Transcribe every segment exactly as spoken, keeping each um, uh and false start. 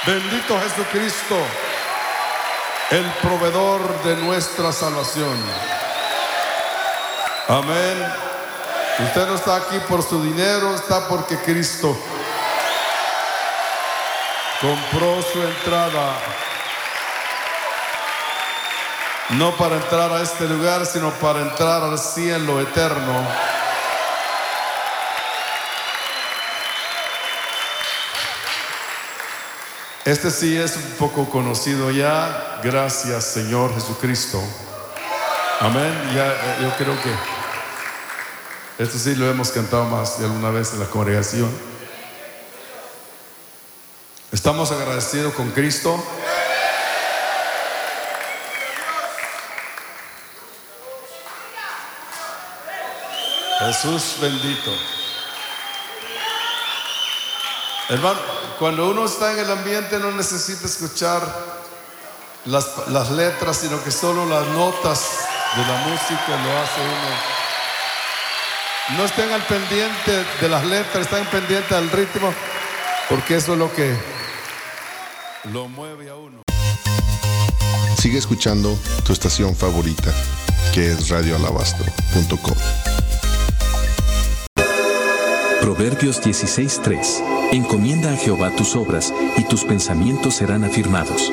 Bendito Jesucristo, el proveedor de nuestra salvación. Amén. Usted no está aquí por su dinero, está porque Cristo compró su entrada. No para entrar a este lugar, sino para entrar al cielo eterno. Este sí es un poco conocido ya. Gracias, Señor Jesucristo. Amén. Ya, yo creo que esto sí lo hemos cantado más de alguna vez en la congregación. ¿Estamos agradecidos con Cristo? Jesús bendito. Hermano, cuando uno está en el ambiente no necesita escuchar las, las letras, sino que solo las notas de la música lo hace uno. No estén al pendiente de las letras, estén pendientes del ritmo, porque eso es lo que lo mueve a uno. Sigue escuchando tu estación favorita, que es radio alabastro punto com. Proverbios dieciséis tres. Encomienda a Jehová tus obras, y tus pensamientos serán afirmados.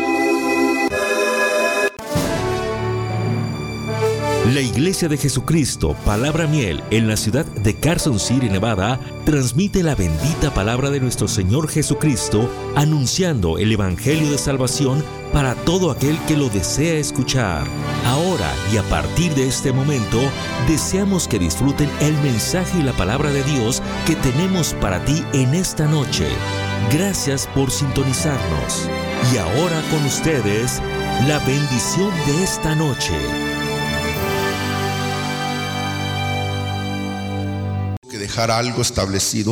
La Iglesia de Jesucristo, Palabra Miel, en la ciudad de Carson City, Nevada, transmite la bendita palabra de nuestro Señor Jesucristo, anunciando el Evangelio de salvación para todo aquel que lo desea escuchar. Ahora y a partir de este momento, deseamos que disfruten el mensaje y la palabra de Dios que tenemos para ti en esta noche. Gracias por sintonizarnos. Y ahora con ustedes, la bendición de esta noche. Que dejar algo establecido,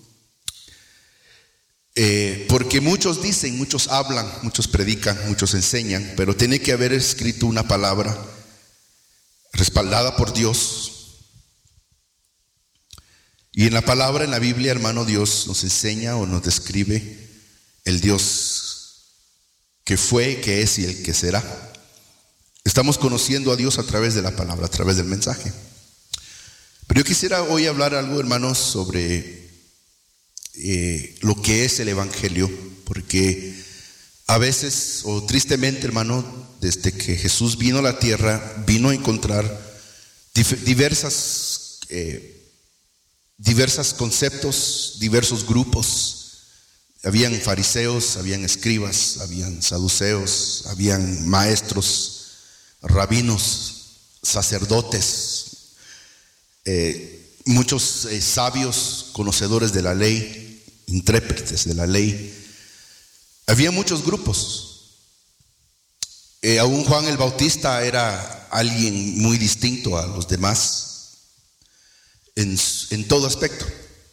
eh, porque muchos dicen, muchos hablan, muchos predican, muchos enseñan, pero tiene que haber escrito una palabra respaldada por Dios. Y en la palabra, en la Biblia, hermano, Dios nos enseña o nos describe el Dios que fue, que es y el que será. Estamos conociendo a Dios a través de la palabra, a través del mensaje. Pero yo quisiera hoy hablar algo, hermanos, sobre eh, lo que es el Evangelio, porque a veces, o tristemente, hermano, desde que Jesús vino a la tierra, vino a encontrar dif- diversas, eh, diversos conceptos, diversos grupos. Habían fariseos, habían escribas, habían saduceos, habían maestros, rabinos, sacerdotes. Eh, muchos eh, sabios, conocedores de la ley, intérpretes de la ley. Había muchos grupos. Eh, aún Juan el Bautista era alguien muy distinto a los demás en, en todo aspecto.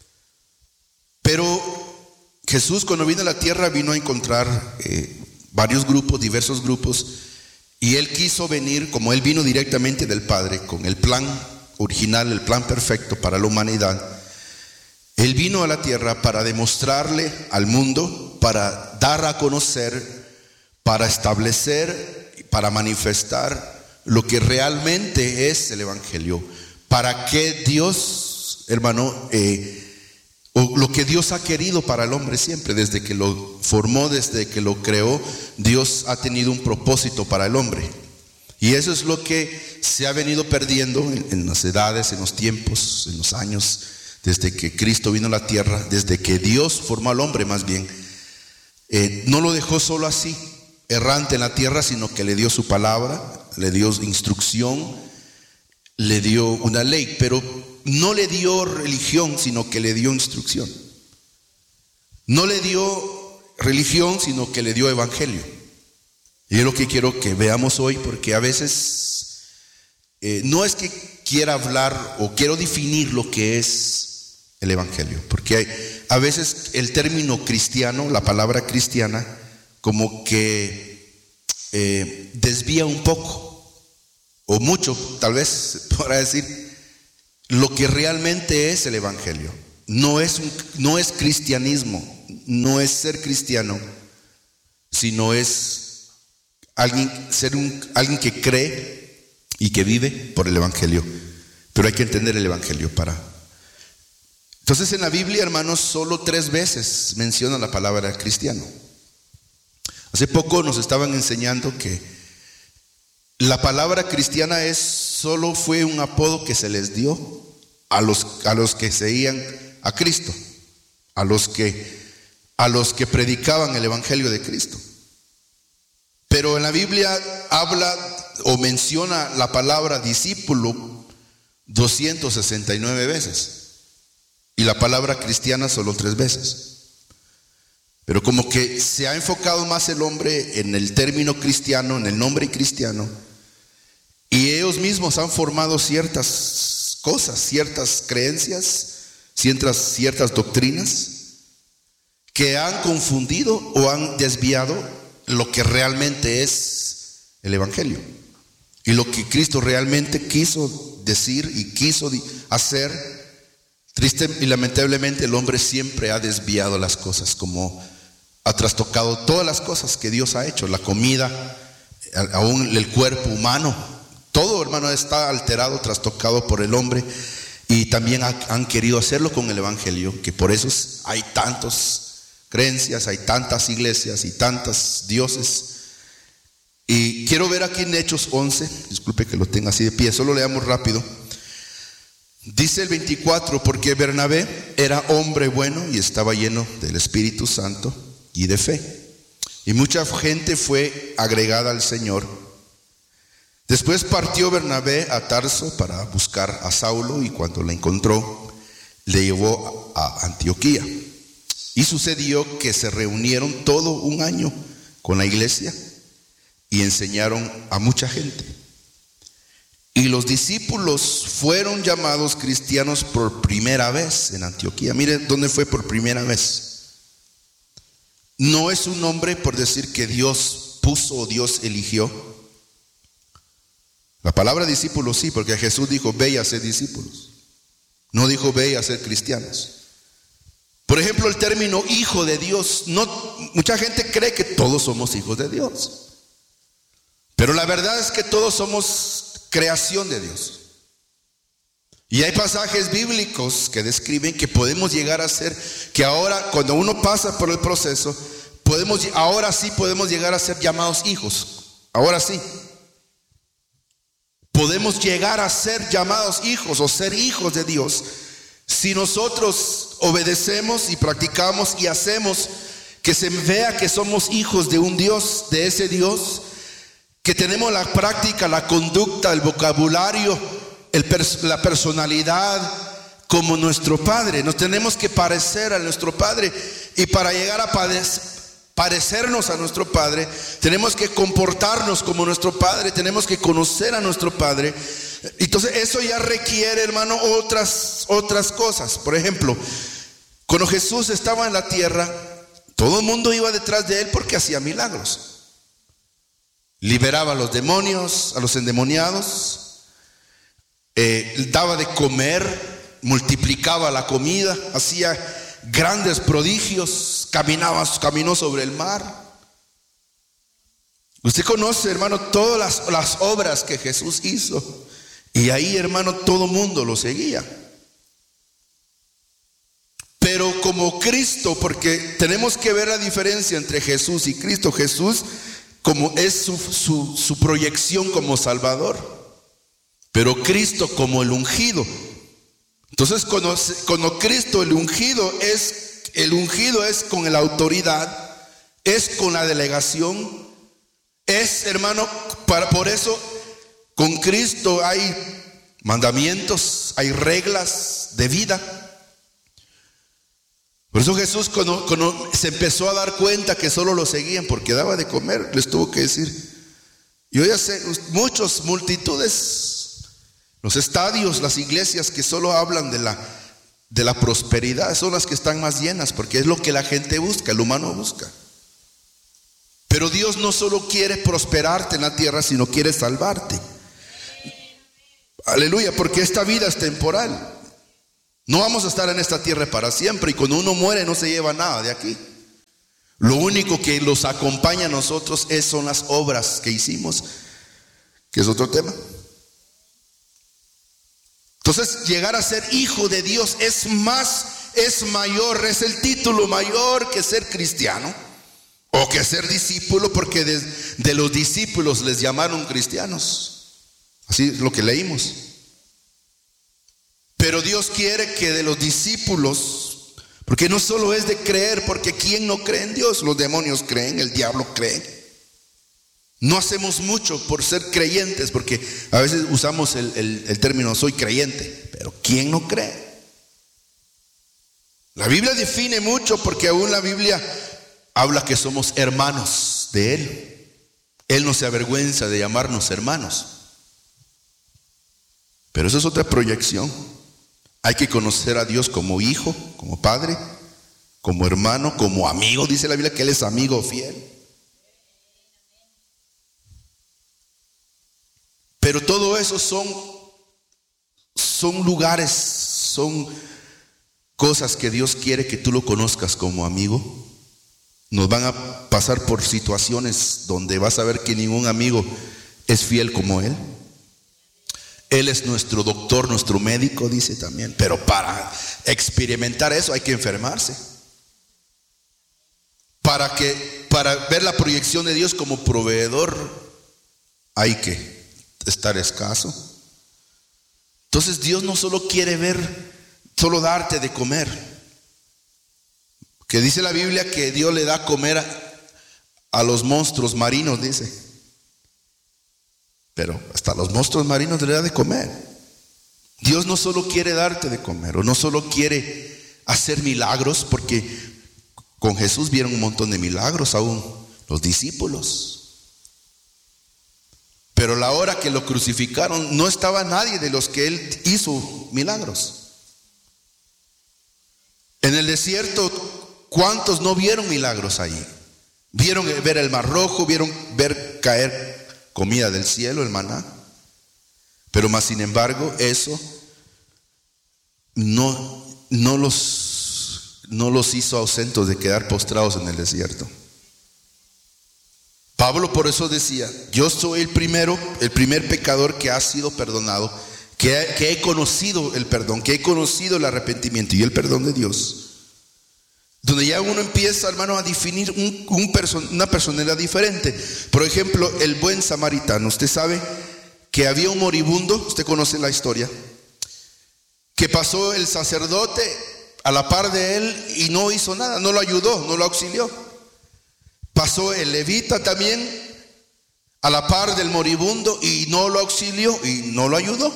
Pero Jesús, cuando vino a la tierra, vino a encontrar eh, varios grupos, diversos grupos, y Él quiso venir, como Él vino directamente del Padre, con el plan original, el plan perfecto para la humanidad. Él vino a la tierra para demostrarle al mundo, para dar a conocer, para establecer, para manifestar lo que realmente es el Evangelio. Para que Dios, hermano, eh, o lo que Dios ha querido para el hombre siempre, desde que lo formó, desde que lo creó, Dios ha tenido un propósito para el hombre. Y eso es lo que se ha venido perdiendo en, en las edades, en los tiempos, en los años, desde que Cristo vino a la tierra, desde que Dios formó al hombre más bien. Eh, no lo dejó solo así, errante en la tierra, sino que le dio su palabra, le dio instrucción, le dio una ley, pero no le dio religión, sino que le dio instrucción. No le dio religión, sino que le dio evangelio. Y es lo que quiero que veamos hoy, porque a veces eh, no es que quiera hablar o quiero definir lo que es el Evangelio, porque hay, a veces el término cristiano, la palabra cristiana, como que eh, desvía un poco, o mucho, tal vez, para decir lo que realmente es el Evangelio. No es, un, no es cristianismo, no es ser cristiano, sino es alguien, ser un, alguien que cree y que vive por el Evangelio. Pero hay que entender el Evangelio para... Entonces en la Biblia, hermanos, solo tres veces menciona la palabra cristiano. Hace poco nos estaban enseñando que la palabra cristiana es, solo fue un apodo que se les dio a los, a los que seguían a Cristo, a los que, a los que predicaban el Evangelio de Cristo. Pero en la Biblia habla o menciona la palabra discípulo doscientas sesenta y nueve veces. Y la palabra cristiana solo tres veces. Pero como que se ha enfocado más el hombre en el término cristiano, en el nombre cristiano, y ellos mismos han formado ciertas cosas, ciertas creencias, ciertas, ciertas doctrinas, que han confundido o han desviado lo que realmente es el Evangelio. Y lo que Cristo realmente quiso decir y quiso hacer. Triste y lamentablemente el hombre siempre ha desviado las cosas, como ha trastocado todas las cosas que Dios ha hecho, la comida, aún el cuerpo humano, todo, hermano, está alterado, trastocado por el hombre, y también han querido hacerlo con el Evangelio, que por eso hay tantas creencias, hay tantas iglesias y tantos dioses. Y quiero ver aquí en Hechos once, disculpe que lo tenga así de pie, solo leamos rápido. Dice el veinticuatro, porque Bernabé era hombre bueno y estaba lleno del Espíritu Santo y de fe, y mucha gente fue agregada al Señor. Después partió Bernabé a Tarso para buscar a Saulo, y cuando lo encontró, le llevó a Antioquía. Y sucedió que se reunieron todo un año con la iglesia y enseñaron a mucha gente. Y los discípulos fueron llamados cristianos por primera vez en Antioquía. Miren dónde fue por primera vez. No es un nombre por decir que Dios puso o Dios eligió. La palabra discípulo sí, porque Jesús dijo ve y haced discípulos. No dijo ve y haced cristianos. Por ejemplo, el término hijo de Dios, no, mucha gente cree que todos somos hijos de Dios. Pero la verdad es que todos somos creación de Dios. Y hay pasajes bíblicos que describen que podemos llegar a ser, que ahora cuando uno pasa por el proceso, podemos, ahora sí podemos llegar a ser llamados hijos. Ahora sí. Podemos llegar a ser llamados hijos o ser hijos de Dios si nosotros obedecemos y practicamos y hacemos que se vea que somos hijos de un Dios, de ese Dios, que tenemos la práctica, la conducta, el vocabulario, el pers- la personalidad como nuestro Padre. Nos tenemos que parecer a nuestro Padre, y para llegar a padecer, parecernos a nuestro Padre, tenemos que comportarnos como nuestro Padre, tenemos que conocer a nuestro Padre. Entonces eso ya requiere, hermano, otras, otras cosas. Por ejemplo, cuando Jesús estaba en la tierra, todo el mundo iba detrás de él porque hacía milagros. Liberaba a los demonios, a los endemoniados, eh, daba de comer, multiplicaba la comida, hacía grandes prodigios, caminaba, caminó sobre el mar. Usted conoce, hermano, todas las, las obras que Jesús hizo, y ahí, hermano, todo mundo lo seguía. Pero como Cristo, porque tenemos que ver la diferencia entre Jesús y Cristo. Jesús como es su, su, su proyección como Salvador, pero Cristo como el ungido. Entonces cuando, cuando Cristo el ungido es, el ungido es con la autoridad, es con la delegación, es, hermano, para, por eso con Cristo hay mandamientos, hay reglas de vida. Por eso Jesús, cuando, cuando se empezó a dar cuenta que solo lo seguían porque daba de comer, les tuvo que decir, yo ya sé, muchas multitudes, los estadios, las iglesias que solo hablan de la, de la prosperidad, son las que están más llenas, porque es lo que la gente busca, el humano busca. Pero Dios no solo quiere prosperarte en la tierra, sino quiere salvarte. Aleluya, porque esta vida es temporal. No vamos a estar en esta tierra para siempre, y cuando uno muere no se lleva nada de aquí. Lo único que los acompaña a nosotros es, son las obras que hicimos, que es otro tema. Entonces, llegar a ser hijo de Dios es más, es mayor, es el título mayor que ser cristiano o que ser discípulo, porque de, de los discípulos les llamaron cristianos. Así es lo que leímos. Pero Dios quiere que de los discípulos, porque no solo es de creer, porque ¿quién no cree en Dios? Los demonios creen, el diablo cree. No hacemos mucho por ser creyentes, porque a veces usamos el, el, el término soy creyente, pero ¿quién no cree? La Biblia define mucho, porque aún la Biblia habla que somos hermanos de Él. Él no se avergüenza de llamarnos hermanos. Pero eso es otra proyección. Hay que conocer a Dios como hijo, como padre, como hermano, como amigo. Dice la Biblia que Él es amigo fiel. Pero todo eso son, son lugares, son cosas que Dios quiere que tú lo conozcas como amigo. Nos van a pasar por situaciones donde vas a ver que ningún amigo es fiel como Él. Él es nuestro doctor, nuestro médico, dice también. Pero para experimentar eso hay que enfermarse. Para que, para ver la proyección de Dios como proveedor, hay que estar escaso. Entonces Dios no solo quiere ver, solo darte de comer. Que dice la Biblia que Dios le da a comer a, a los monstruos marinos, dice. Pero hasta los monstruos marinos le da de comer. Dios no solo quiere darte de comer, o no solo quiere hacer milagros, porque con Jesús vieron un montón de milagros aún los discípulos. Pero la hora que lo crucificaron no estaba nadie de los que Él hizo milagros. En el desierto, ¿cuántos no vieron milagros allí? Vieron ver el mar rojo, vieron ver caer comida del cielo, el maná. Pero más sin embargo, eso no, no, los, no los hizo ausentes de quedar postrados en el desierto. Pablo por eso decía, yo soy el primero, el primer pecador que ha sido perdonado, que, que he conocido el perdón, que he conocido el arrepentimiento y el perdón de Dios. Donde ya uno empieza, hermano, a definir un, un person, una personalidad diferente. Por ejemplo, el buen samaritano. Usted sabe que había un moribundo, usted conoce la historia, que pasó el sacerdote a la par de él y no hizo nada, no lo ayudó, no lo auxilió. Pasó el levita también a la par del moribundo y no lo auxilió y no lo ayudó.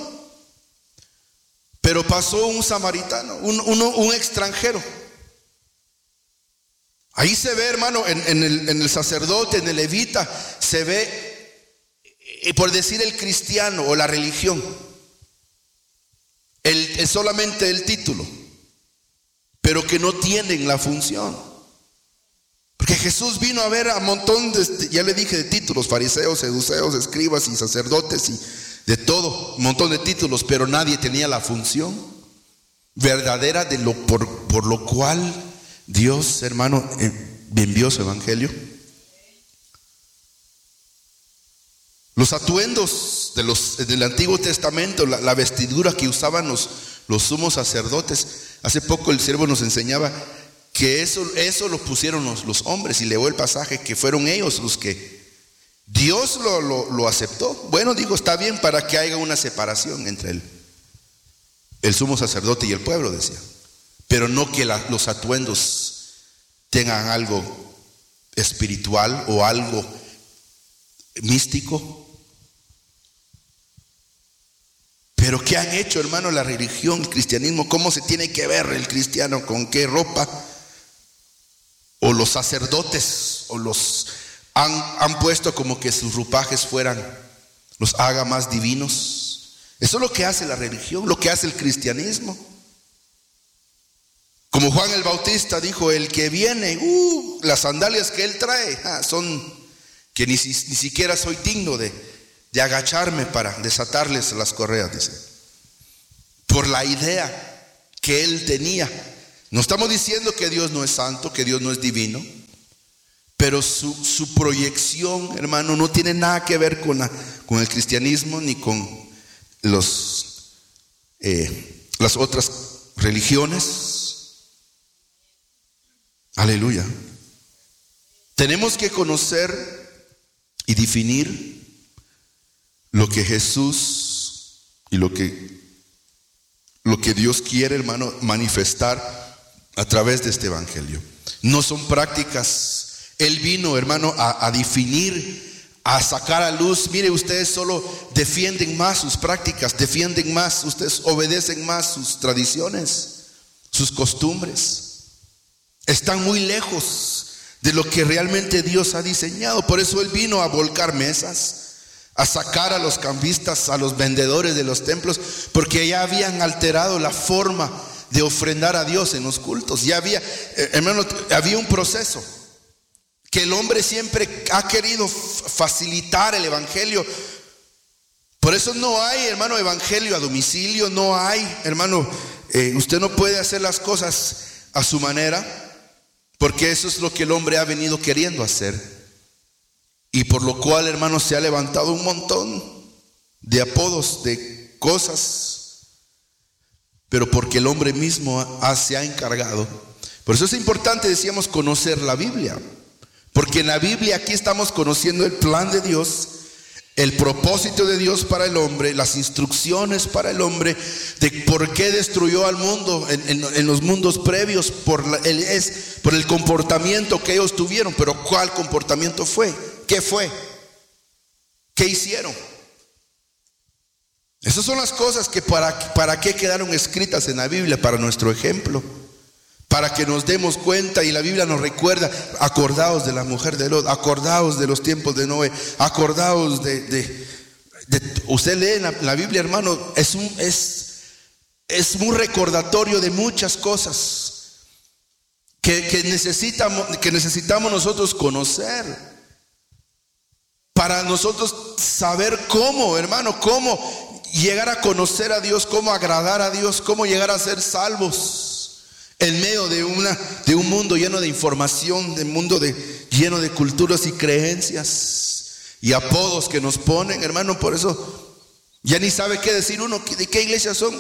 Pero pasó un samaritano, un, uno, un extranjero. Ahí se ve, hermano, en, en, el, en el sacerdote, en el levita, se ve, por decir, el cristiano o la religión. El, es solamente el título, pero que no tienen la función. Porque Jesús vino a ver a un montón de, ya le dije, de títulos, fariseos, seduceos, escribas y sacerdotes y de todo, un montón de títulos, pero nadie tenía la función verdadera de lo por, por lo cual Dios, hermano, envió su evangelio. Los atuendos de los, del Antiguo Testamento, la, la vestidura que usaban los, los sumos sacerdotes. Hace poco el siervo nos enseñaba que eso, eso lo pusieron los, los hombres, y leo el pasaje que fueron ellos los que Dios lo, lo, lo aceptó. Bueno, digo, está bien para que haya una separación entre el, el sumo sacerdote y el pueblo, decía. Pero no que la, los atuendos tengan algo espiritual o algo místico. Pero ¿qué han hecho, hermano, la religión, el cristianismo? ¿Cómo se tiene que ver el cristiano? ¿Con qué ropa? O los sacerdotes, o los han, han puesto como que sus ropajes fueran, los haga más divinos. Eso es lo que hace la religión, lo que hace el cristianismo. Como Juan el Bautista dijo, el que viene, uh, las sandalias que él trae, ah, son que ni, ni siquiera soy digno de, de agacharme para desatarles las correas, dice. Por la idea que él tenía. No estamos diciendo que Dios no es santo, que Dios no es divino, pero su, su proyección, hermano, no tiene nada que ver con, la, con el cristianismo ni con los, eh, las otras religiones. Aleluya. Tenemos que conocer y definir lo que Jesús y lo que, lo que Dios quiere, hermano, manifestar a través de este evangelio. No son prácticas. Él vino, hermano, a, a definir, a sacar a luz. Mire, ustedes solo defienden más sus prácticas, defienden más, ustedes obedecen más sus tradiciones, sus costumbres. Están muy lejos de lo que realmente Dios ha diseñado. Por eso Él vino a volcar mesas, a sacar a los cambistas, a los vendedores de los templos, porque ya habían alterado la forma de ofrendar a Dios en los cultos. Ya había, hermano, había un proceso que el hombre siempre ha querido facilitar el evangelio. Por eso no hay, hermano, evangelio a domicilio. No hay, hermano, eh, usted no puede hacer las cosas a su manera, porque eso es lo que el hombre ha venido queriendo hacer. Y por lo cual, hermano, se ha levantado un montón de apodos, de cosas, pero porque el hombre mismo ha, se ha encargado. Por eso es importante, decíamos, conocer la Biblia. Porque en la Biblia aquí estamos conociendo el plan de Dios, el propósito de Dios para el hombre, las instrucciones para el hombre, de por qué destruyó al mundo en, en, en los mundos previos, por, la, el, es, por el comportamiento que ellos tuvieron. Pero ¿cuál comportamiento fue? ¿Qué fue? ¿Qué hicieron? Esas son las cosas que para, para qué quedaron escritas en la Biblia, para nuestro ejemplo. Para que nos demos cuenta, y la Biblia nos recuerda, acordaos de la mujer de Lot, acordaos de los tiempos de Noé, acordaos de, de, de usted lee en la, la Biblia, hermano, es un, es, es un recordatorio de muchas cosas que, que, necesitamos, que necesitamos nosotros conocer, para nosotros saber cómo, hermano, cómo llegar a conocer a Dios, cómo agradar a Dios, cómo llegar a ser salvos. En medio de, una, de un mundo lleno de información, de un mundo de, lleno de culturas y creencias y apodos que nos ponen, hermano. Por eso ya ni sabe qué decir uno, de qué iglesia son.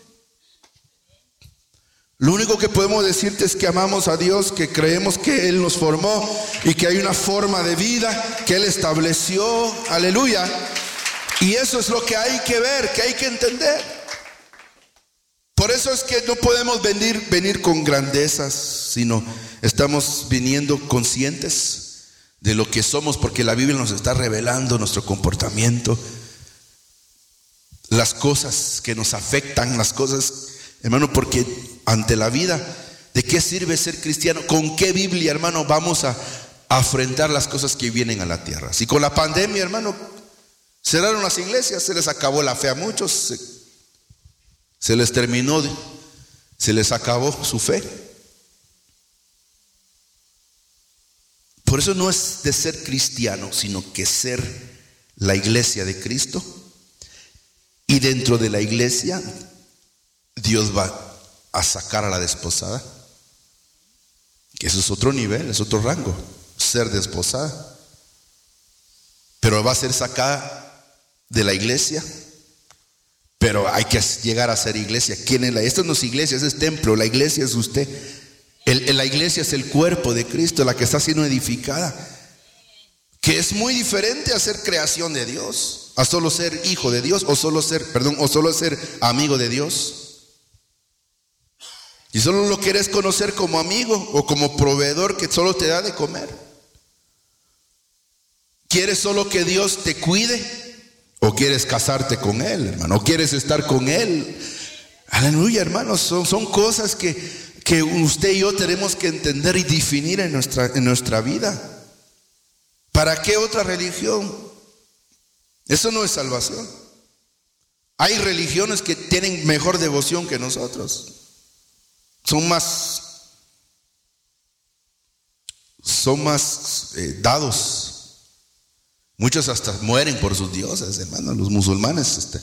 Lo único que podemos decirte es que amamos a Dios, que creemos que Él nos formó y que hay una forma de vida que Él estableció. Aleluya. Y eso es lo que hay que ver, que hay que entender. Por eso es que no podemos venir, venir con grandezas, sino estamos viniendo conscientes de lo que somos, porque la Biblia nos está revelando nuestro comportamiento, las cosas que nos afectan, las cosas, hermano, porque ante la vida, ¿de qué sirve ser cristiano? ¿Con qué Biblia, hermano, vamos a, a afrontar las cosas que vienen a la tierra? Si con la pandemia, hermano, cerraron las iglesias, se les acabó la fe a muchos, se, Se les terminó, se les acabó su fe. Por eso no es de ser cristiano, sino que ser la iglesia de Cristo. Y dentro de la iglesia, Dios va a sacar a la desposada. Que eso es otro nivel, es otro rango, ser desposada. Pero va a ser sacada de la iglesia. Pero hay que llegar a ser iglesia. ¿Quién es la? Esto no es iglesia, es templo. La iglesia es usted. El, la iglesia es el cuerpo de Cristo, la que está siendo edificada. Que es muy diferente a ser creación de Dios, a solo ser hijo de Dios, o solo ser, perdón, o solo ser amigo de Dios. Y solo lo quieres conocer como amigo o como proveedor que solo te da de comer. ¿Quieres solo que Dios te cuide? ¿O quieres casarte con Él, hermano? ¿O quieres estar con Él? Aleluya, hermanos. Son, son cosas que, que usted y yo tenemos que entender y definir en nuestra, en nuestra vida. ¿Para qué otra religión? Eso no es salvación. Hay religiones que tienen mejor devoción que nosotros. Son más, son más eh, dados. Muchos hasta mueren por sus dioses, hermano. Los musulmanes, este,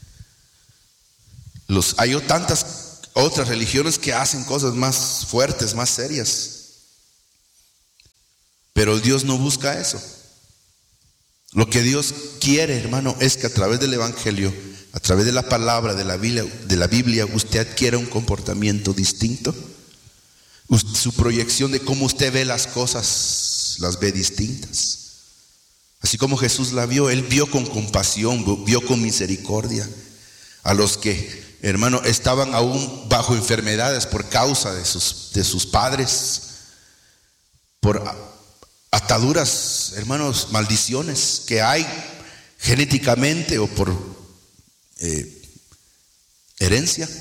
los, hay tantas otras religiones que hacen cosas más fuertes, más serias. Pero Dios no busca eso. Lo que Dios quiere, hermano, es que a través del Evangelio, a través de la palabra de la Biblia, de la Biblia usted adquiera un comportamiento distinto. Su proyección de cómo usted ve las cosas, las ve distintas. Así como Jesús la vio, Él vio con compasión, vio con misericordia a los que, hermano, estaban aún bajo enfermedades por causa de sus, de sus padres, por ataduras, hermanos, maldiciones que hay genéticamente o por eh, herencia.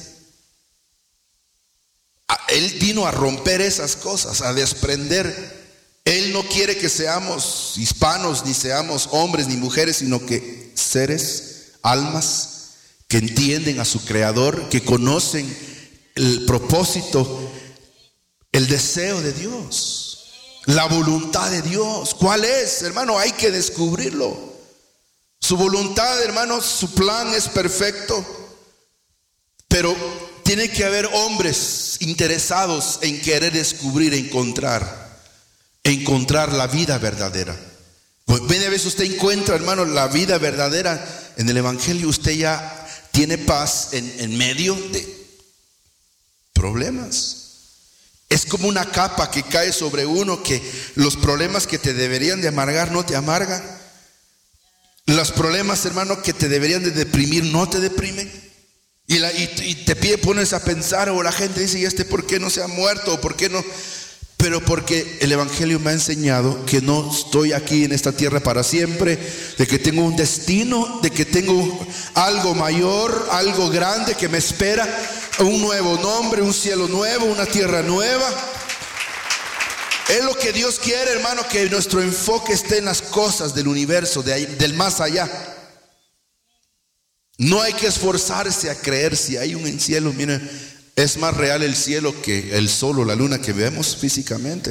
Él vino a romper esas cosas, a desprender. Él no quiere que seamos hispanos, ni seamos hombres ni mujeres, sino que seres, almas que entienden a su Creador, que conocen el propósito, el deseo de Dios, la voluntad de Dios. ¿Cuál es, hermano? Hay que descubrirlo. Su voluntad, hermano, su plan es perfecto, pero tiene que haber hombres interesados en querer descubrir, encontrar, encontrar la vida verdadera. Pues media vez usted encuentra, hermano, la vida verdadera en el Evangelio, usted ya tiene paz en, en medio de problemas. Es como una capa que cae sobre uno, que los problemas que te deberían de amargar no te amargan. Los problemas, hermano, que te deberían de deprimir no te deprimen. Y, la, y, y te pide, pones a pensar, o la gente dice, ¿y este por qué no se ha muerto? ¿O por qué no? Pero porque el Evangelio me ha enseñado que no estoy aquí en esta tierra para siempre, de que tengo un destino, de que tengo algo mayor, algo grande que me espera, un nuevo nombre, un cielo nuevo, una tierra nueva. Es lo que Dios quiere, hermano, que nuestro enfoque esté en las cosas del universo, de ahí, del más allá. No hay que esforzarse a creer si hay un cielo. Miren, es más real el cielo que el sol o la luna que vemos físicamente.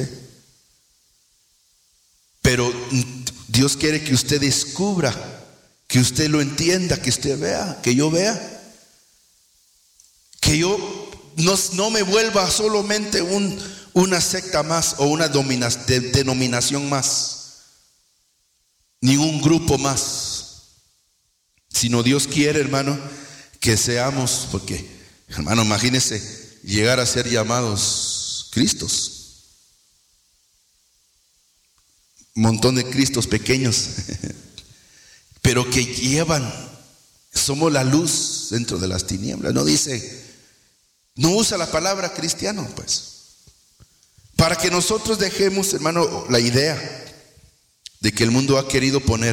Pero Dios quiere que usted descubra, que usted lo entienda, que usted vea, que yo vea. Que yo no, no me vuelva solamente un, una secta más o una domina, de, denominación más, ni un grupo más. Sino Dios quiere, hermano, que seamos, porque, hermano, imagínese llegar a ser llamados Cristos. Un montón de Cristos pequeños, pero que llevan, somos la luz dentro de las tinieblas. No dice, no usa la palabra cristiano, pues. Para que nosotros dejemos, hermano, la idea de que el mundo ha querido poner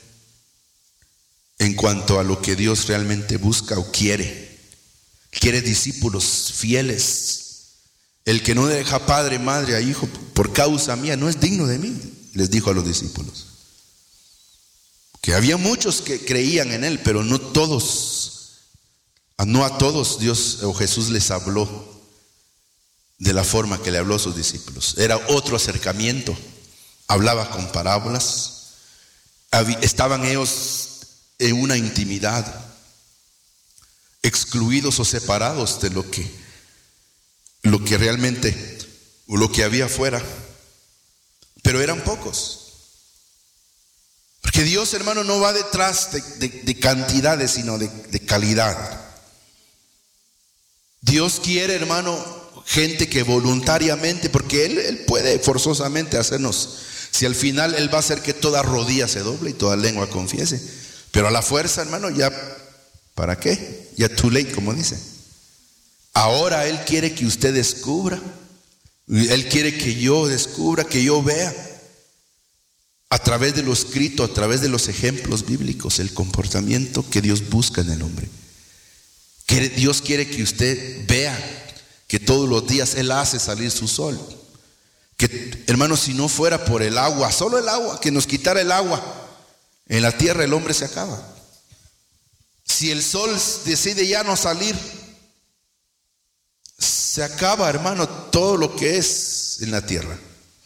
en cuanto a lo que Dios realmente busca o quiere. Quiere discípulos fieles. El que no deja padre, madre a hijo por causa mía no es digno de mí, les dijo a los discípulos. Que había muchos que creían en él, pero no todos, no a todos Dios o Jesús les habló de la forma que le habló a sus discípulos. Era otro acercamiento. Hablaba con parábolas. Estaban ellos en una intimidad, excluidos o separados de lo que, lo que realmente, o lo que había afuera. Pero eran pocos. Porque Dios, hermano, no va detrás de, de, de cantidades, sino de, de calidad. Dios quiere, hermano, gente que voluntariamente, porque Él, Él puede forzosamente hacernos, si al final Él va a hacer que toda rodilla se doble y toda lengua confiese. Pero a la fuerza, hermano, ya, ¿para qué? Ya too late, como dice. Ahora Él quiere que usted descubra. Él quiere que yo descubra, que yo vea, a través de lo escrito, a través de los ejemplos bíblicos, el comportamiento que Dios busca en el hombre. Que Dios quiere que usted vea que todos los días Él hace salir su sol. Que, hermano, si no fuera por el agua, solo el agua, que nos quitara el agua, en la tierra el hombre se acaba. Si el sol decide ya no salir, se acaba, hermano, todo lo que es en la tierra.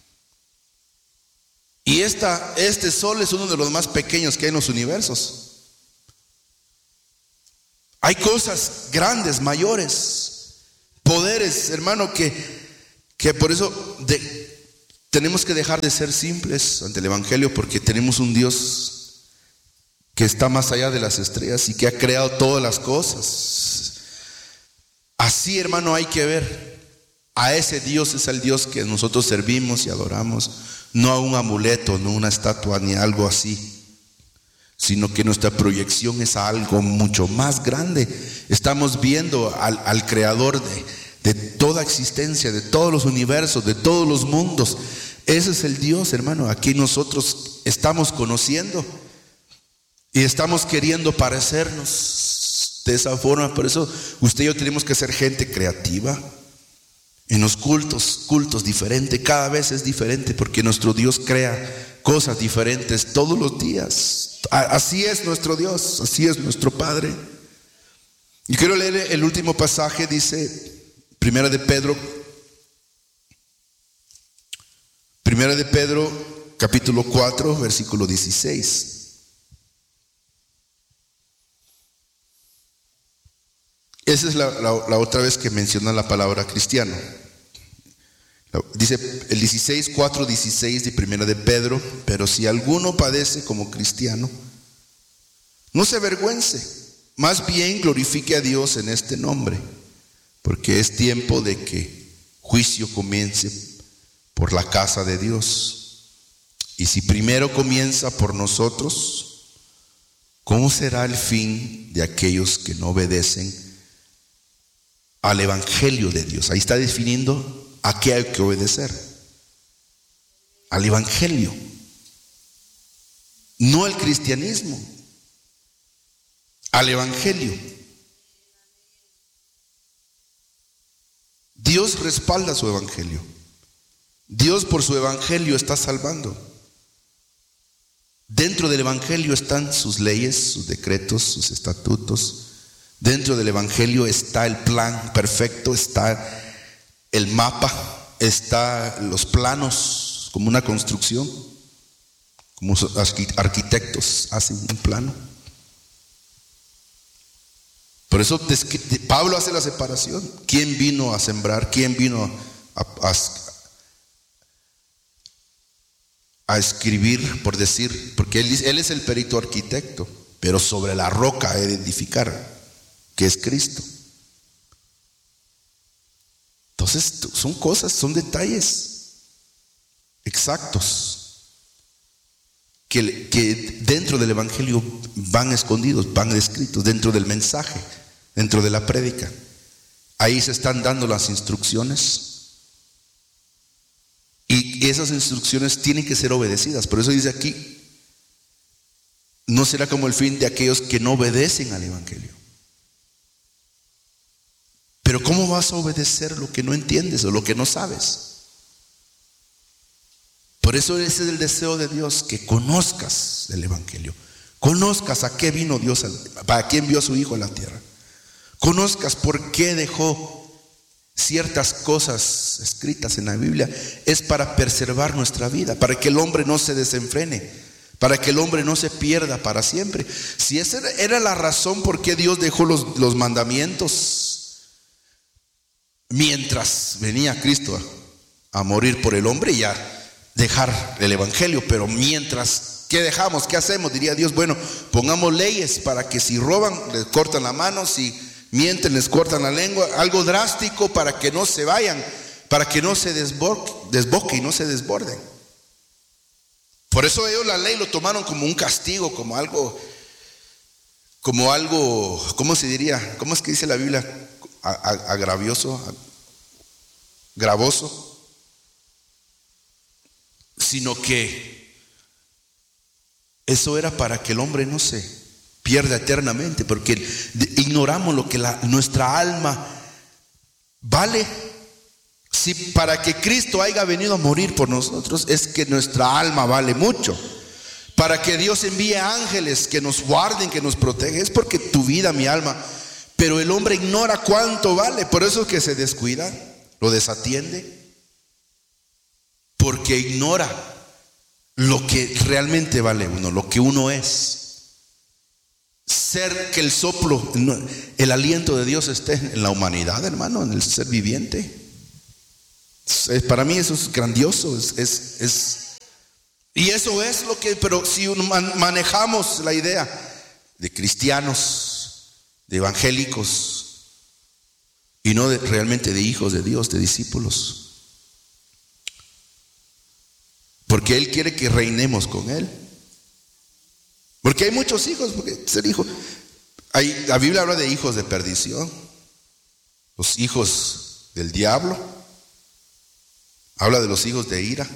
Y esta, este sol es uno de los más pequeños que hay en los universos. Hay cosas grandes, mayores, poderes, hermano, que, que por eso de, tenemos que dejar de ser simples ante el Evangelio, porque tenemos un Dios que está más allá de las estrellas y que ha creado todas las cosas. Así, hermano, hay que ver. A ese Dios es el Dios que nosotros servimos y adoramos, no a un amuleto, no una estatua ni algo así, sino que nuestra proyección es a algo mucho más grande. Estamos viendo al, al creador de, de toda existencia, de todos los universos, de todos los mundos. Ese es el Dios, hermano, a quien nosotros estamos conociendo y estamos queriendo parecernos de esa forma. Por eso usted y yo tenemos que ser gente creativa. En los cultos, cultos diferentes, cada vez es diferente, porque nuestro Dios crea cosas diferentes todos los días. Así es nuestro Dios, así es nuestro Padre. Y quiero leer el último pasaje, dice Primera de Pedro, Primera de Pedro, capítulo cuatro, versículo dieciséis. Esa es la, la, la otra vez que menciona la palabra cristiano. Dice el dieciséis, cuatro, dieciséis de Primera de Pedro: pero si alguno padece como cristiano, no se avergüence, más bien glorifique a Dios en este nombre, porque es tiempo de que juicio comience por la casa de Dios. Y si primero comienza por nosotros, ¿cómo será el fin de aquellos que no obedecen al Evangelio de Dios? Ahí está definiendo a qué hay que obedecer: al Evangelio, no al cristianismo, al Evangelio. Dios respalda su Evangelio. Dios por su Evangelio está salvando. Dentro del Evangelio están sus leyes, sus decretos, sus estatutos. Dentro del Evangelio está el plan perfecto, está el mapa, está los planos, como una construcción, como arquitectos hacen un plano. Por eso Pablo hace la separación. ¿Quién vino a sembrar? ¿Quién vino a, a, a escribir, por decir? Porque él, él es el perito arquitecto, pero sobre la roca a edificar, que es Cristo. Entonces son cosas, son detalles exactos que, que dentro del Evangelio van escondidos, van descritos dentro del mensaje, dentro de la prédica. Ahí se están dando las instrucciones y esas instrucciones tienen que ser obedecidas. Por eso dice aquí: no será como el fin de aquellos que no obedecen al Evangelio. Pero ¿cómo vas a obedecer lo que no entiendes o lo que no sabes? Por eso ese es el deseo de Dios, que conozcas el Evangelio, conozcas a qué vino Dios, para qué envió a su Hijo a la tierra, conozcas por qué dejó ciertas cosas escritas en la Biblia. Es para preservar nuestra vida, para que el hombre no se desenfrene, para que el hombre no se pierda para siempre. Si esa era la razón por qué Dios dejó los, los mandamientos mientras venía Cristo a, a morir por el hombre, y a dejar el Evangelio, pero mientras, ¿qué dejamos? ¿Qué hacemos? Diría Dios: bueno, pongamos leyes para que si roban les cortan la mano, si mienten les cortan la lengua, algo drástico para que no se vayan, para que no se desboque, desboque y no se desborden. Por eso ellos la ley lo tomaron como un castigo, como algo, como algo, ¿cómo se diría? ¿Cómo es que dice la Biblia? Agravioso, gravoso, sino que eso era para que el hombre no se pierda eternamente, porque ignoramos lo que la, nuestra alma vale. Si para que Cristo haya venido a morir por nosotros, es que nuestra alma vale mucho. Para que Dios envíe ángeles que nos guarden, que nos protegen, es porque tu vida, mi alma. Pero el hombre ignora cuánto vale, por eso es que se descuida, lo desatiende, porque ignora lo que realmente vale uno, lo que uno es. Ser que el soplo, el aliento de Dios esté en la humanidad, hermano, en el ser viviente. Es, para mí eso es grandioso, es, es, es, y eso es lo que, pero si man, manejamos la idea de cristianos, de evangélicos, y no de, realmente de hijos de Dios, de discípulos, porque Él quiere que reinemos con Él. Porque hay muchos hijos, porque ser hijo, hay, la Biblia habla de hijos de perdición, los hijos del diablo, habla de los hijos de ira.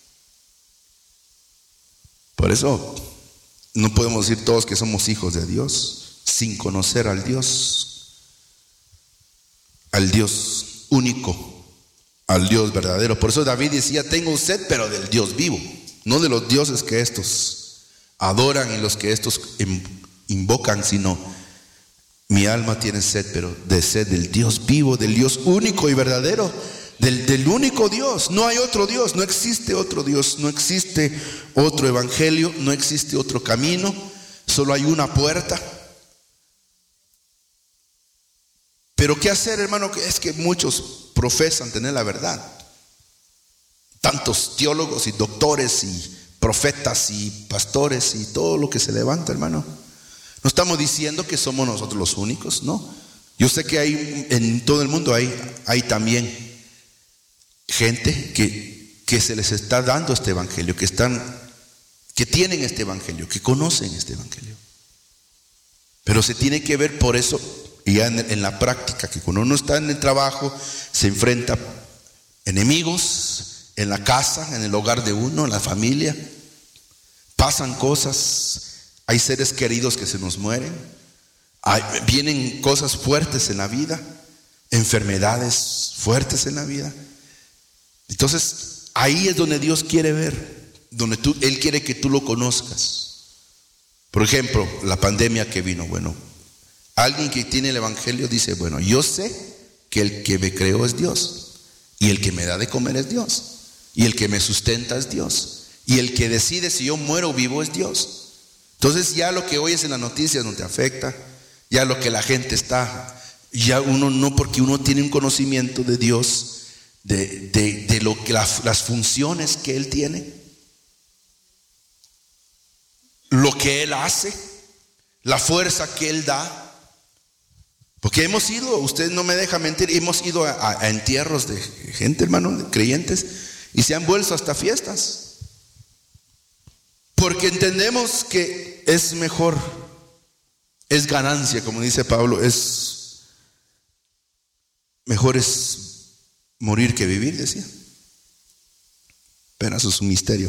Por eso no podemos decir todos que somos hijos de Dios sin conocer al Dios, al Dios único, al Dios verdadero. Por eso David decía: tengo sed, pero del Dios vivo, no de los dioses que estos adoran y los que estos invocan, sino mi alma tiene sed, pero de sed del Dios vivo, del Dios único y verdadero, del, del único Dios. No hay otro Dios, no existe otro Dios, no existe otro evangelio, no existe otro camino, solo hay una puerta. Pero ¿qué hacer, hermano? Es que muchos profesan tener la verdad, tantos teólogos y doctores y profetas y pastores y todo lo que se levanta, hermano. No estamos diciendo que somos nosotros los únicos, no. Yo sé que hay en todo el mundo hay, hay también gente que, que se les está dando este evangelio, que están, que tienen este evangelio, que conocen este evangelio. Pero se tiene que ver por eso, y ya en, en la práctica, que cuando uno está en el trabajo se enfrenta enemigos en la casa, en el hogar de uno, en la familia. Pasan cosas, hay seres queridos que se nos mueren, hay, vienen cosas fuertes en la vida, enfermedades fuertes en la vida. Entonces ahí es donde Dios quiere ver, donde tú, Él quiere que tú lo conozcas. Por ejemplo, la pandemia que vino, bueno, alguien que tiene el evangelio dice: bueno, yo sé que el que me creó es Dios, y el que me da de comer es Dios, y el que me sustenta es Dios, y el que decide si yo muero o vivo es Dios. Entonces ya lo que oyes en las noticias no te afecta, ya lo que la gente está, ya uno no, porque uno tiene un conocimiento de Dios, de, de, de lo que las, las funciones que Él tiene, lo que Él hace, la fuerza que Él da. Porque hemos ido, usted no me deja mentir, hemos ido a, a, a entierros de gente, hermano, de creyentes, y se han vuelto hasta fiestas. Porque entendemos que es mejor, es ganancia, como dice Pablo, es mejor es morir que vivir, decía. Pero eso es un misterio.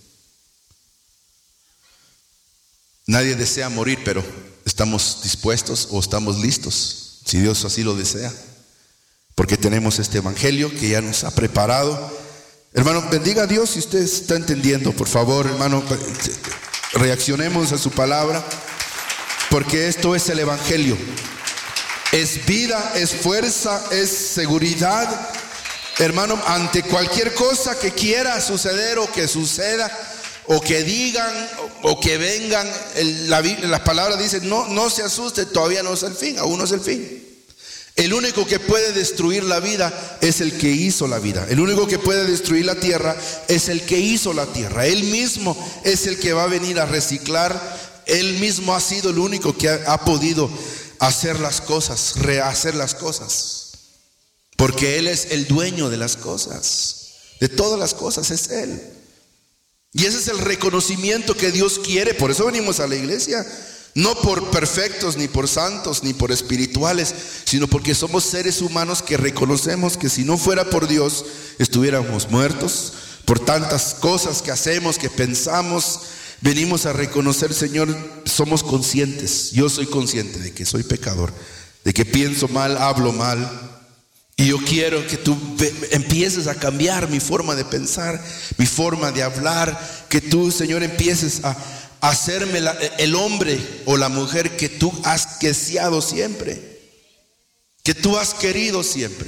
Nadie desea morir, pero estamos dispuestos o estamos listos, si Dios así lo desea, porque tenemos este evangelio que ya nos ha preparado. Hermano, bendiga a Dios si usted está entendiendo, por favor, hermano, reaccionemos a su palabra, porque esto es el evangelio. Es vida, es fuerza, es seguridad, hermano, ante cualquier cosa que quiera suceder o que suceda, o que digan, o, o que vengan. El, la, la palabra dice: no, no se asuste, todavía no es el fin, aún no es el fin. El único que puede destruir la vida es el que hizo la vida. El único que puede destruir la tierra es el que hizo la tierra. Él mismo es el que va a venir a reciclar. Él mismo ha sido el único que ha, ha podido hacer las cosas, rehacer las cosas. Porque Él es el dueño de las cosas, de todas las cosas es Él. Y ese es el reconocimiento que Dios quiere. Por eso venimos a la iglesia. No por perfectos, ni por santos, ni por espirituales, sino porque somos seres humanos que reconocemos que si no fuera por Dios, estuviéramos muertos. Por tantas cosas que hacemos, que pensamos, venimos a reconocer: Señor, somos conscientes. Yo soy consciente de que soy pecador, de que pienso mal, hablo mal. Y yo quiero que tú empieces a cambiar mi forma de pensar, mi forma de hablar. Que tú, Señor, empieces a hacerme la, el hombre o la mujer que tú has deseado siempre, que tú has querido siempre.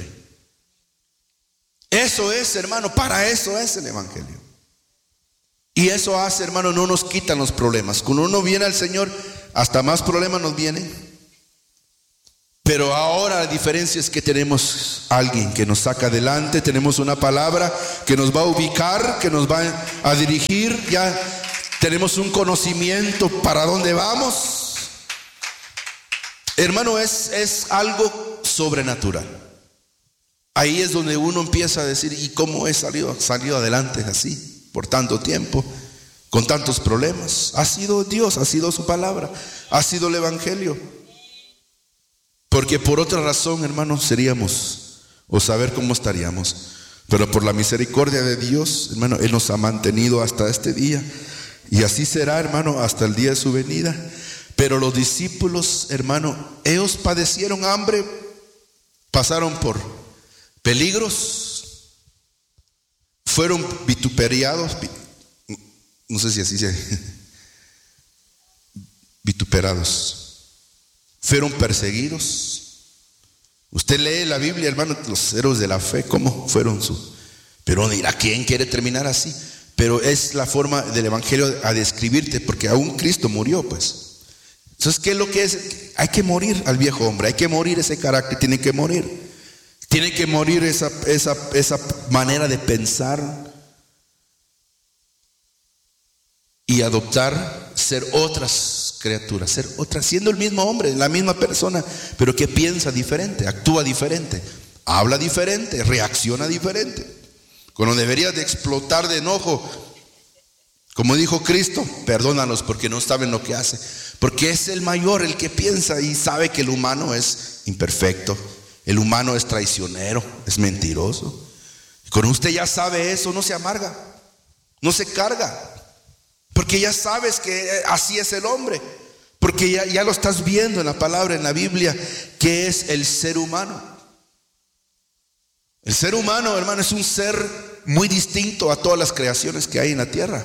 Eso es, hermano, para eso es el evangelio. Y eso hace, hermano, no nos quitan los problemas. Cuando uno viene al Señor, hasta más problemas nos vienen. Pero ahora la diferencia es que tenemos alguien que nos saca adelante, tenemos una palabra que nos va a ubicar, que nos va a dirigir, ya tenemos un conocimiento para dónde vamos. Hermano, es, es algo sobrenatural. Ahí es donde uno empieza a decir, ¿y cómo he salido, salido adelante así, por tanto tiempo, con tantos problemas? Ha sido Dios, ha sido su palabra, ha sido el evangelio. Porque por otra razón, hermanos, seríamos, o saber cómo estaríamos. Pero por la misericordia de Dios, hermano, Él nos ha mantenido hasta este día. Y así será, hermano, hasta el día de su venida. Pero los discípulos, hermano, ellos padecieron hambre, pasaron por peligros, fueron vituperados, no sé si así se vituperados. Fueron perseguidos. Usted lee la Biblia, hermano, los héroes de la fe, cómo fueron su. Pero dirá, ¿quién quiere terminar así? Pero es la forma del evangelio a describirte, porque aún Cristo murió, pues. Entonces, ¿qué es lo que es? Hay que morir al viejo hombre, hay que morir ese carácter, tiene que morir. Tiene que morir esa, esa, esa manera de pensar y adoptar ser otras criaturas, ser otras, siendo el mismo hombre, la misma persona, pero que piensa diferente, actúa diferente, habla diferente, reacciona diferente. Cuando deberías de explotar de enojo, como dijo Cristo, perdónalos porque no saben lo que hace, porque es el mayor, el que piensa y sabe que el humano es imperfecto, el humano es traicionero, es mentiroso. Cuando usted ya sabe eso, no se amarga, no se carga, porque ya sabes que así es el hombre, porque ya, ya lo estás viendo en la palabra, en la Biblia, que es el ser humano. El ser humano, hermano, es un ser muy distinto a todas las creaciones que hay en la tierra.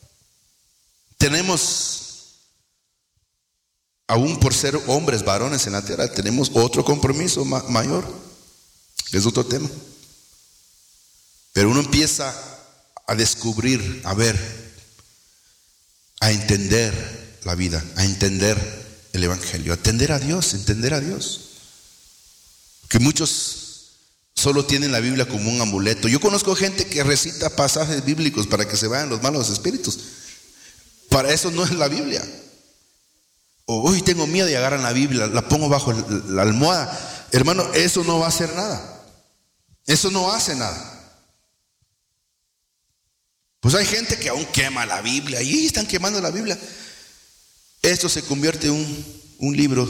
Tenemos, aún por ser hombres, varones en la tierra, tenemos otro compromiso ma- mayor, que es otro tema. Pero uno empieza a descubrir, a ver, a entender la vida, a entender el evangelio, a entender a Dios, entender a Dios. Que muchos solo tienen la Biblia como un amuleto. Yo conozco gente que recita pasajes bíblicos para que se vayan los malos espíritus. Para eso no es la Biblia. O hoy tengo miedo y agarran la Biblia, la pongo bajo la almohada. Hermano, eso no va a hacer nada. Eso no hace nada. Pues hay gente que aún quema la Biblia y están quemando la Biblia. Esto se convierte en un, un libro.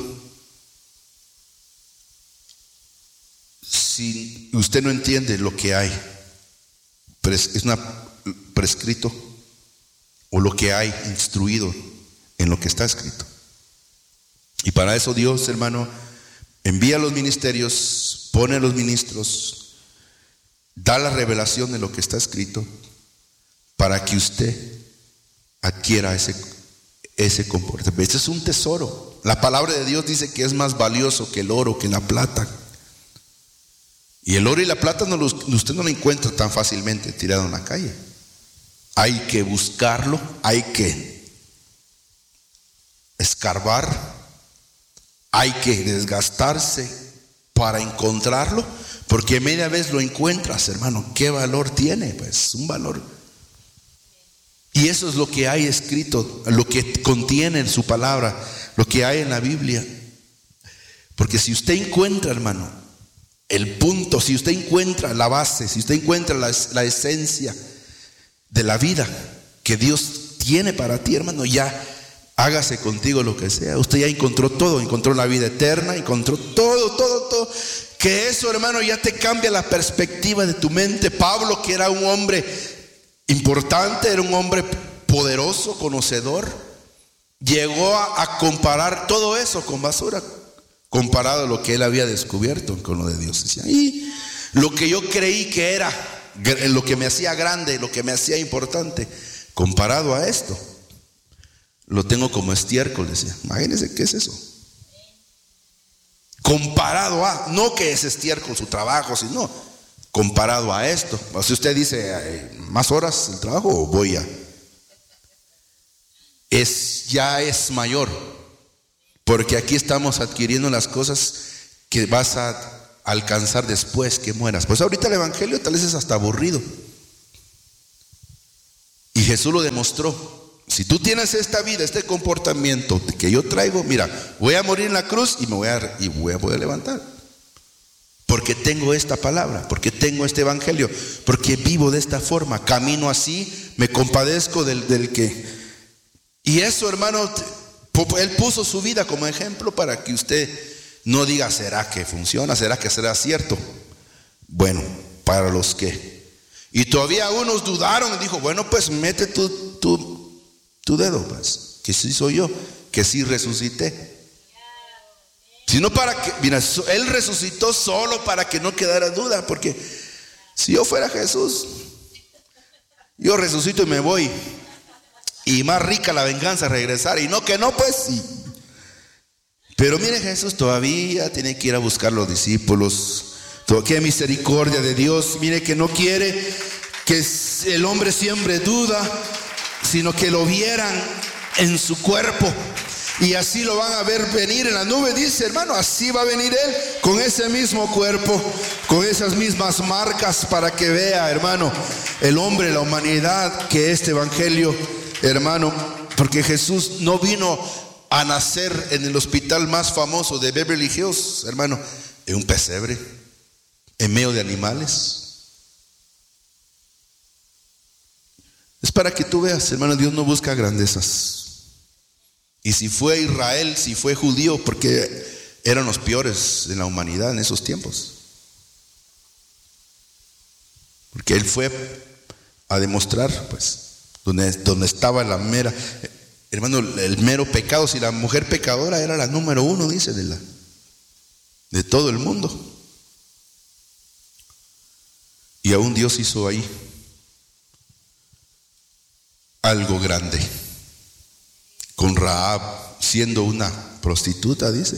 Si usted no entiende lo que hay, es una prescrito, o lo que hay instruido en lo que está escrito. Y para eso Dios, hermano, envía los ministerios, pone a los ministros, da la revelación de lo que está escrito, para que usted adquiera ese, ese comportamiento. Este es un tesoro. La palabra de Dios dice que es más valioso que el oro, que la plata. Y el oro y la plata no los, usted no lo encuentra tan fácilmente tirado en la calle. Hay que buscarlo, hay que escarbar, hay que desgastarse para encontrarlo, porque media vez lo encuentras, hermano, ¿qué valor tiene? Pues un valor. Y eso es lo que hay escrito, lo que contiene en su palabra, lo que hay en la Biblia. Porque si usted encuentra, hermano, el punto, si usted encuentra la base, si usted encuentra la, la esencia de la vida que Dios tiene para ti, hermano, ya hágase contigo lo que sea. Usted ya encontró todo, encontró la vida eterna, encontró todo, todo, todo. Que eso, hermano, ya te cambia la perspectiva de tu mente. Pablo, que era un hombre importante, era un hombre poderoso, conocedor, llegó a, a comparar todo eso con basura, comparado a lo que él había descubierto con lo de Dios. Decía, y lo que yo creí que era, lo que me hacía grande, lo que me hacía importante, comparado a esto, lo tengo como estiércol, decía. Imagínense qué es eso. Comparado a, no que es estiércol su trabajo, sino comparado a esto. O si usted dice, más horas el trabajo o voy a, es, ya es mayor. Porque aquí estamos adquiriendo las cosas que vas a alcanzar después que mueras. Pues ahorita el evangelio tal vez es hasta aburrido. Y Jesús lo demostró. Si tú tienes esta vida, este comportamiento que yo traigo, mira, voy a morir en la cruz y me voy a, y voy a poder levantar. Porque tengo esta palabra, porque tengo este evangelio, porque vivo de esta forma, camino así, me compadezco del, del que... Y eso, hermano, él puso su vida como ejemplo para que usted no diga, ¿será que funciona? ¿Será que será cierto? Bueno, para los que... Y todavía unos dudaron y dijo, bueno, pues mete tu, tu, tu dedo, pues, que sí soy yo, que sí resucité. Sino para que, mira, Él resucitó solo para que no quedara duda, porque si yo fuera Jesús, yo resucito y me voy, y más rica la venganza regresar, y no que no, pues sí. Pero mire, Jesús todavía tiene que ir a buscar a los discípulos. Qué misericordia de Dios. Mire que no quiere que el hombre siembre duda, sino que lo vieran en su cuerpo. Y así lo van a ver venir en la nube, dice, hermano, así va a venir Él con ese mismo cuerpo, con esas mismas marcas, para que vea, hermano, el hombre, la humanidad, que este evangelio, hermano, porque Jesús no vino a nacer en el hospital más famoso de Beverly Hills, hermano, en un pesebre, en medio de animales. Es para que tú veas, hermano, Dios no busca grandezas. Y si fue Israel, si fue judío, porque eran los peores de la humanidad en esos tiempos. Porque Él fue a demostrar, pues, donde, donde estaba la mera, hermano, el mero pecado. Si la mujer pecadora era la número uno, dice, de, la, de todo el mundo. Y aún Dios hizo ahí algo grande. Con Rahab, siendo una prostituta, dice.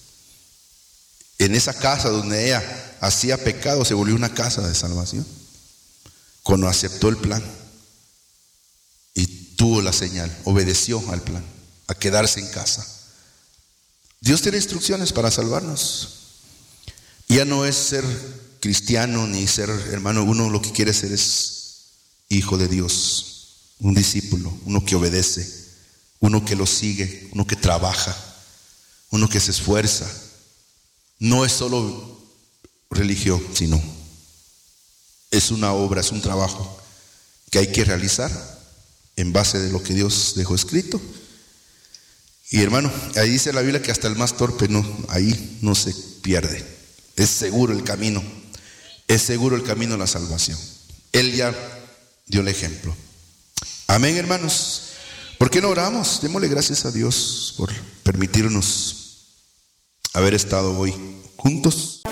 En esa casa donde ella hacía pecado, se volvió una casa de salvación. Cuando aceptó el plan y tuvo la señal, obedeció al plan, a quedarse en casa. Dios tiene instrucciones para salvarnos. Ya no es ser cristiano ni ser hermano, uno lo que quiere ser es hijo de Dios, un discípulo, uno que obedece. Uno que lo sigue, uno que trabaja, uno que se esfuerza. No es solo religión, sino es una obra, es un trabajo que hay que realizar en base de lo que Dios dejó escrito. Y hermano, ahí dice la Biblia que hasta el más torpe no, ahí no se pierde. Es seguro el camino, es seguro el camino a la salvación. Él ya dio el ejemplo. Amén, hermanos. ¿Por qué no oramos? Démosle gracias a Dios por permitirnos haber estado hoy juntos.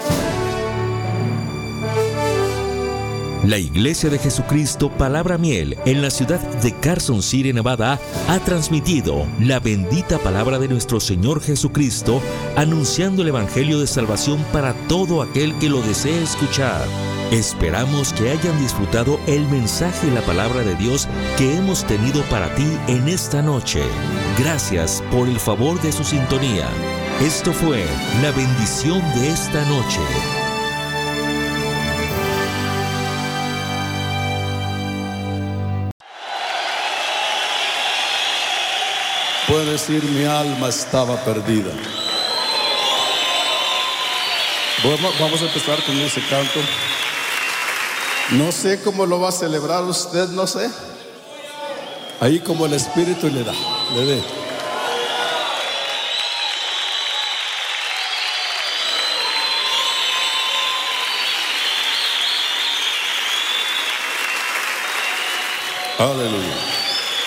La Iglesia de Jesucristo Palabra Miel en la ciudad de Carson City, Nevada, ha transmitido la bendita palabra de nuestro Señor Jesucristo, anunciando el Evangelio de salvación para todo aquel que lo desee escuchar. Esperamos que hayan disfrutado el mensaje y la palabra de Dios que hemos tenido para ti en esta noche. Gracias por el favor de su sintonía. Esto fue la bendición de esta noche. Puede decir, mi alma estaba perdida. Vamos a empezar con ese canto. No sé cómo lo va a celebrar usted, no sé. Ahí como el Espíritu le da, le dé. Aleluya.